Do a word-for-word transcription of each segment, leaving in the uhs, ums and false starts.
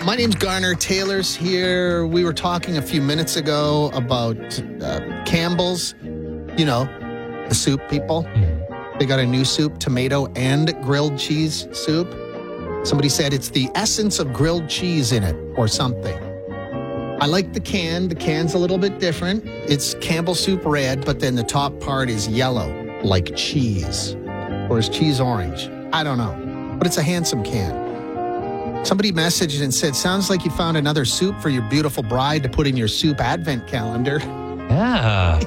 My name's Garner. Taylor's here. We were talking a few minutes ago about uh, Campbell's, you know, the soup people. Mm. They got a new soup, tomato and grilled cheese soup. Somebody said it's the essence of grilled cheese in it or something. I like the can. The can's a little bit different. It's Campbell Soup red, but then the top part is yellow, like cheese. Or is cheese orange? I don't know. But it's a handsome can. Somebody messaged and said, sounds like you found another soup for your beautiful bride to put in your soup advent calendar. Yeah.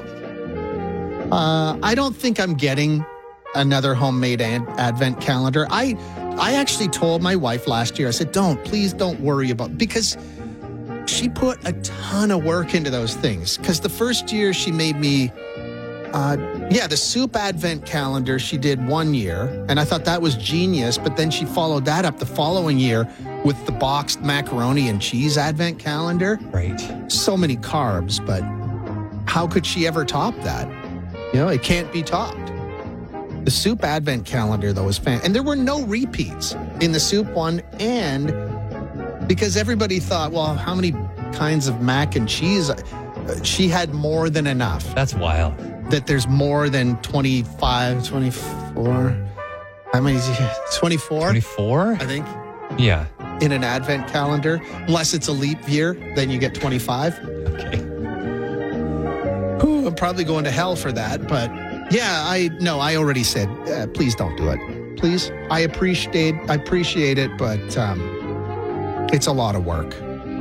Uh, I don't think I'm getting another homemade ad- advent calendar. I I actually told my wife last year, I said, don't, please don't worry about, because she put a ton of work into those things. Because the first year she made me, uh, yeah, the soup advent calendar she did one year, and I thought that was genius, but then she followed that up the following year with the boxed macaroni and cheese advent calendar. Right. So many carbs, but how could she ever top that? You know, it can't be topped. The soup advent calendar, though, is fan. And there were no repeats in the soup one. And because everybody thought, well, how many kinds of mac and cheese? She had more than enough. That's wild. That there's more than twenty-five, twenty-four. How many? twenty-four? twenty-four? I think. Yeah. In an advent calendar. Unless it's a leap year, then you get twenty-five. Okay. Whew, I'm probably going to hell for that, but yeah, I no, I already said, uh, please don't do it. Please. I appreciate I appreciate it, but um, it's a lot of work.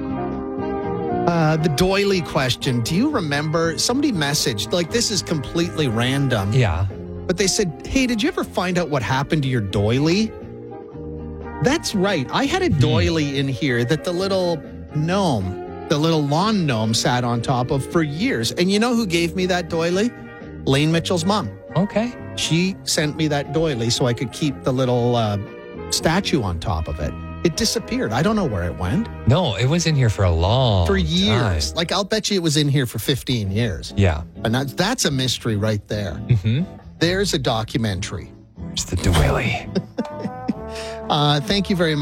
Uh, the doily question. Do you remember somebody messaged, like this is completely random. Yeah. But they said, hey, did you ever find out what happened to your doily? That's right. I had a doily in here that the little gnome, the little lawn gnome sat on top of for years. And you know who gave me that doily? Lane Mitchell's mom. Okay. She sent me that doily so I could keep the little uh, statue on top of it. It disappeared. I don't know where it went. No, it was in here for a long For years. time. Like, I'll bet you it was in here for fifteen years. Yeah. And that, that's a mystery right there. Mm-hmm. There's a documentary. There's the doily. Uh, thank you very much.